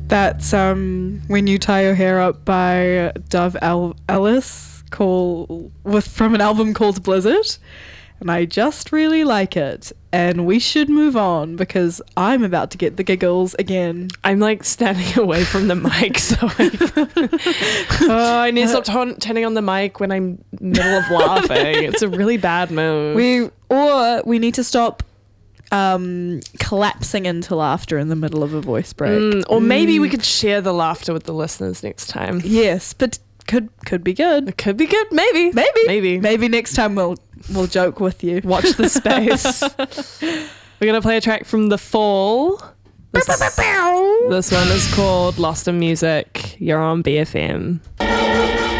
That's When You Tie Your Hair Up by Dove Ellis from an album called Blizzard. And I just really like it. And we should move on because I'm about to get the giggles again. I'm like standing away from the mic, so I need to stop turning on the mic when I'm middle of laughing. It's a really bad move. We need to stop collapsing into laughter in the middle of a voice break. Or maybe we could share the laughter with the listeners next time. Yes, but could be good. It could be good. Maybe next time we'll joke with you. Watch the space. We're gonna play a track from The Fall. This one is called Lost in Music. You're on BFM.